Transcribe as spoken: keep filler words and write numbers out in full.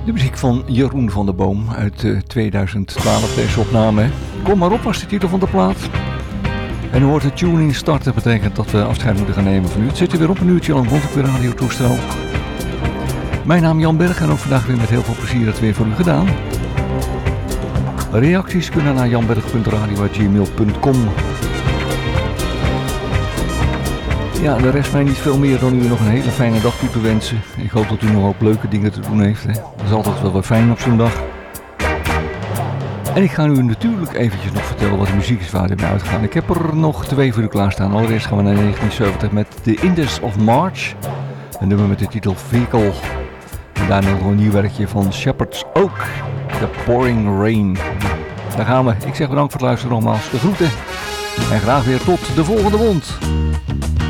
De muziek van Jeroen van der Boom uit uh, tweeduizend twaalf, deze opname. Kom maar op was de titel van de plaat. En u hoort de tuning starten, betekent dat we afscheid moeten gaan nemen van u. Het zit er weer op een uurtje lang rond op de radiotoestel. Mijn naam Jan Berg en ook vandaag weer met heel veel plezier het weer voor u gedaan. Reacties kunnen naar janberg punt radio apenstaartje gmail punt com. Ja, de rest mij niet veel meer dan u nog een hele fijne dag toe te wensen. Ik hoop dat u nog ook leuke dingen te doen heeft. Hè? Dat is altijd wel weer fijn op zo'n dag. En ik ga u natuurlijk eventjes nog vertellen wat de muziek is waar we mee uitgaan. Ik heb er nog twee voor u klaarstaan. Allereerst gaan we naar negentien zeventig met The Indus of March. Een nummer met de titel Vehicle. En daarna nog een nieuw werkje van Shepherd's Oak. The Pouring Rain. Daar gaan we. Ik zeg bedankt voor het luisteren nogmaals. De groeten. En graag weer tot de volgende wond.